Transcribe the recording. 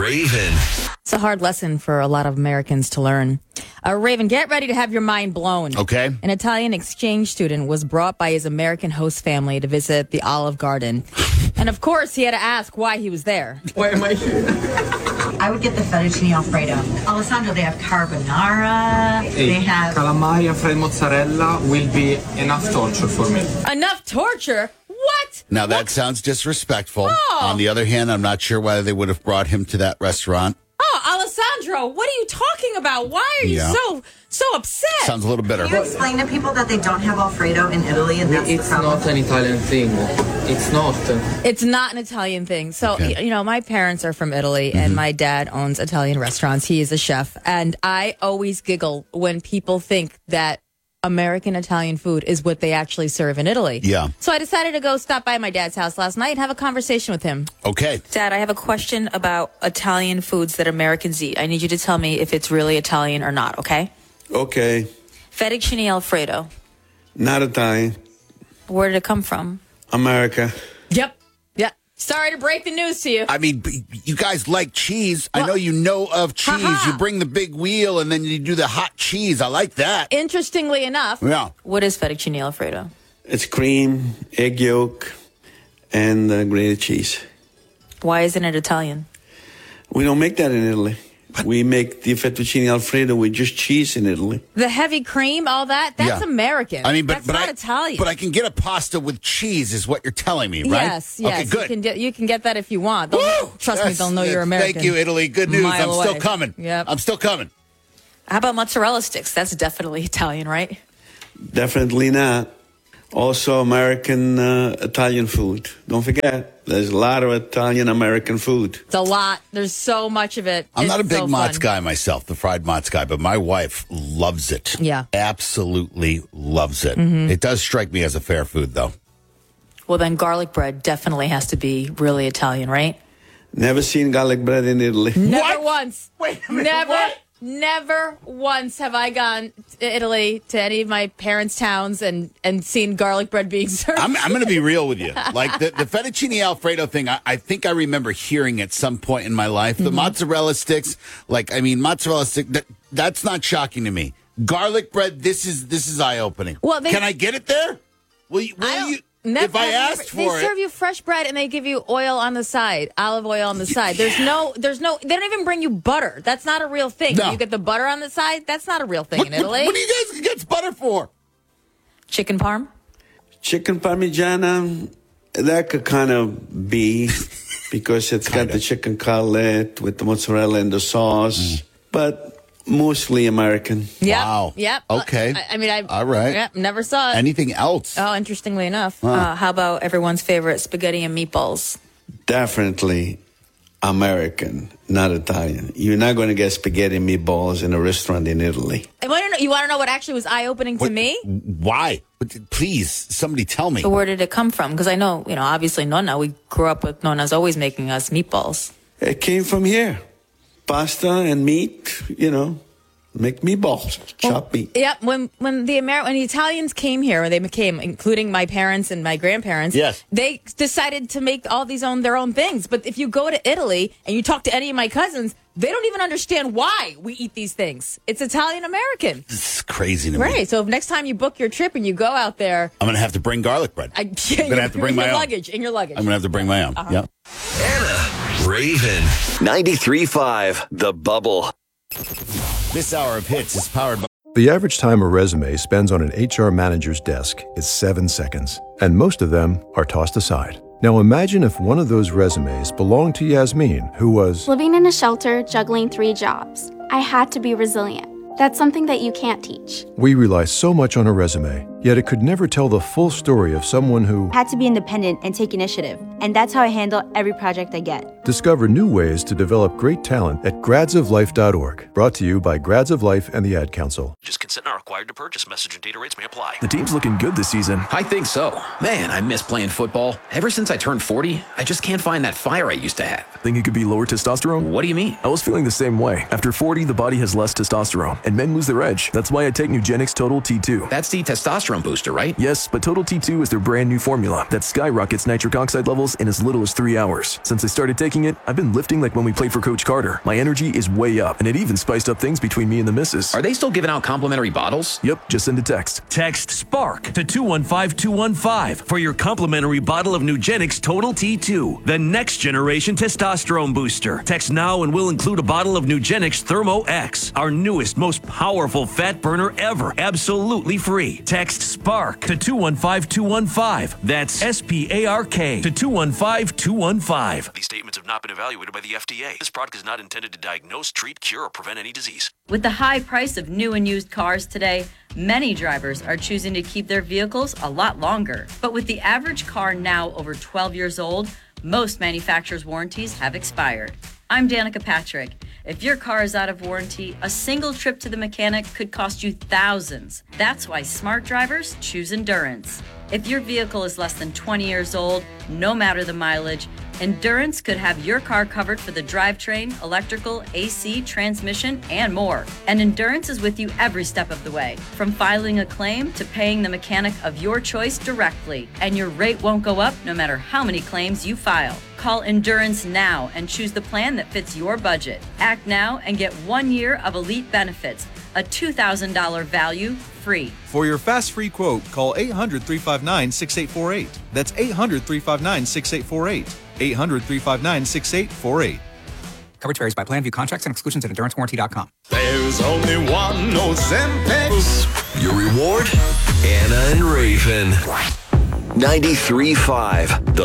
Raven. It's a hard lesson for a lot of Americans to learn. Raven, get ready to have your mind blown. Okay. An Italian exchange student was brought by his American host family to visit the Olive Garden. And of course, he had to ask why he was there. Why am I here? I would get the fettuccine alfredo. Alessandro, they have carbonara. They have Calamari and fried mozzarella will be enough torture for me. Enough torture? What? Now, that sounds disrespectful. Oh. On the other hand, I'm not sure why they would have brought him to that restaurant. Oh, Alessandro, what are you talking about? Why are you so upset? Sounds a little bitter. Can you explain to people that they don't have Alfredo in Italy and that's It's the problem? not an Italian thing. It's not. It's not an Italian thing. So, Okay. you know, my parents are from Italy and my dad owns Italian restaurants. He is a chef. And I always giggle when people think that American Italian food is what they actually serve in Italy. Yeah. So I decided to go stop by my dad's house last night and have a conversation with him. Okay. Dad, I have a question about Italian foods that Americans eat. I need you to tell me if it's really Italian or not, okay? Okay. Fettuccine Alfredo. Not Italian. Where did it come from? America. Yep. Sorry to break the news to you. I mean, you guys like cheese. I Well- know you know of cheese. Ha-ha. You bring the big wheel and then you do the hot cheese. I like that. Interestingly enough, Yeah. what is fettuccine Alfredo? It's cream, egg yolk, and grated cheese. Why isn't it Italian? We don't make that in Italy. We make the fettuccine alfredo with just cheese in Italy. The heavy cream, all that, that's Yeah. American. I mean, that's not Italian. But I can get a pasta with cheese, is what you're telling me, right? Yes. Okay, good. You can get that if you want. Woo! Trust me, Yes, they'll know yes. you're American. Thank you, Italy. Good news. Mile I'm still away. coming. Yep. I'm still coming. How about mozzarella sticks? That's definitely Italian, right? Definitely not. Also, American Italian food. Don't forget, there's a lot of Italian American food. It's a lot. There's so much of it. I'm not a It's big so mozz fun. guy myself, the fried mozz guy, but my wife loves it. Yeah. Absolutely loves it. Mm-hmm. It does strike me as a fair food, though. Well, then garlic bread definitely has to be really Italian, right? Never seen garlic bread in Italy. Never once. Wait a minute, Never. what? Never once have I gone to Italy, to any of my parents' towns, and seen garlic bread being served. I'm going to be real with you. Like the fettuccine Alfredo thing, I think I remember hearing at some point in my life. The mozzarella sticks, mozzarella stick, that's not shocking to me. Garlic bread, this is eye-opening. Well, Can I get it there? Will you? If I asked they for serve it. you fresh bread and they give you oil on the side, olive oil on the side. There's no. They don't even bring you butter. That's not a real thing. No. You get the butter on the side. That's not a real thing in Italy. What do you guys get butter for? Chicken parm. Chicken parmigiana, that could kind of be because it's got the chicken cutlet with the mozzarella and the sauce, but mostly American. Yep. Wow. Yep. Okay. All right. Yep. Never saw it. Anything else? Oh, interestingly enough. How about everyone's favorite spaghetti and meatballs? Definitely American, not Italian. You're not going to get spaghetti and meatballs in a restaurant in Italy. You want to know what actually was eye-opening to me? Why? Please, somebody tell me. So where did it come from? Because I know, obviously Nonna, we grew up with Nonna's always making us meatballs. It came from here. Pasta and meat, make meatballs, chop meat. Yep. When the Italians came here, when they came, including my parents and my grandparents, Yes. they decided to make all their own things. But if you go to Italy and you talk to any of my cousins, they don't even understand why we eat these things. It's Italian American. This is crazy to me. Right. So if next time you book your trip and you go out there, I'm going to have to bring garlic bread. I'm going to have to bring my own. in your luggage. I'm going to have to bring my own. Yeah. Anna, Raven. 93.5, The Bubble. This hour of hits is powered by. The average time a resume spends on an HR manager's desk is 7 seconds, and most of them are tossed aside. Now imagine if one of those resumes belonged to Yasmin, who was living in a shelter, juggling 3 jobs. I had to be resilient. That's something that you can't teach. We rely so much on a resume, yet it could never tell the full story of someone who had to be independent and take initiative. And that's how I handle every project I get. Discover new ways to develop great talent at gradsoflife.org. Brought to you by Grads of Life and the Ad Council. Just consent not required to purchase. Message and data rates may apply. The team's looking good this season. I think so. Man, I miss playing football. Ever since I turned 40, I just can't find that fire I used to have. Think it could be lower testosterone? What do you mean? I was feeling the same way. After 40, the body has less testosterone, and men lose their edge. That's why I take Nugenix Total T2. That's the testosterone testosterone booster, right? Yes, but Total T2 is their brand new formula that skyrockets nitric oxide levels in as little as 3 hours. Since I started taking it, I've been lifting like when we played for Coach Carter. My energy is way up, and it even spiced up things between me and the missus. Are they still giving out complimentary bottles? Yep, just send a text. Text SPARK to 215-215 for your complimentary bottle of Nugenix Total T2, the next generation testosterone booster. Text now and we'll include a bottle of Nugenix Thermo X, our newest, most powerful fat burner ever, absolutely free. Text SPARK to 215-215. That's SPARK to 215-215. These statements have not been evaluated by the FDA. This product is not intended to diagnose, treat, cure, or prevent any disease. With the high price of new and used cars today, many drivers are choosing to keep their vehicles a lot longer. But with the average car now over 12 years old, most manufacturers' warranties have expired. I'm Danica Patrick. If your car is out of warranty, a single trip to the mechanic could cost you thousands. That's why smart drivers choose Endurance. If your vehicle is less than 20 years old, no matter the mileage, Endurance could have your car covered for the drivetrain, electrical, AC, transmission, and more. And Endurance is with you every step of the way, from filing a claim to paying the mechanic of your choice directly. And your rate won't go up no matter how many claims you file. Call Endurance now and choose the plan that fits your budget. Act now and get 1 year of elite benefits, a $2,000 value free. For your fast free quote, call 800-359-6848. That's 800-359-6848. 800-359-6848. Coverage varies by plan. View contracts and exclusions at endurancewarranty.com. There's only one Ozempic. Your reward? Anna and Raven. 93.5, The